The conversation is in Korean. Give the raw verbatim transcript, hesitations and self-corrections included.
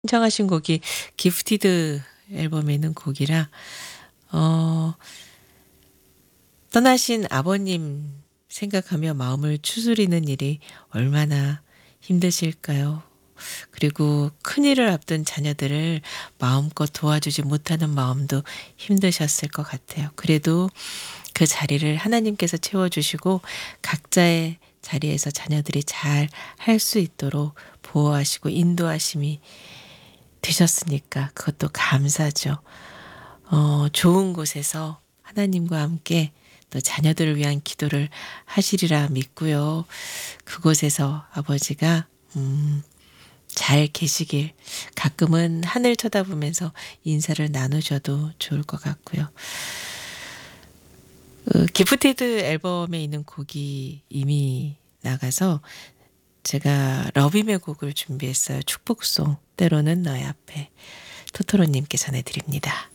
신청하신 곡이 기프티드 앨범에 있는 곡이라 어 떠나신 아버님 생각하며 마음을 추스리는 일이 얼마나 힘드실까요? 그리고 큰일을 앞둔 자녀들을 마음껏 도와주지 못하는 마음도 힘드셨을 것 같아요. 그래도 그 자리를 하나님께서 채워주시고 각자의 자리에서 자녀들이 잘 할 수 있도록 보호하시고 인도하심이 되셨으니까 그것도 감사죠. 어, 좋은 곳에서 하나님과 함께 또 자녀들을 위한 기도를 하시리라 믿고요. 그곳에서 아버지가 음, 잘 계시길 가끔은 하늘 쳐다보면서 인사를 나누셔도 좋을 것 같고요. 그 기프티드 앨범에 있는 곡이 이미 나가서 제가 러빔의 곡을 준비했어요. 축복송 때로는 너의 앞에 토토로님께 전해드립니다.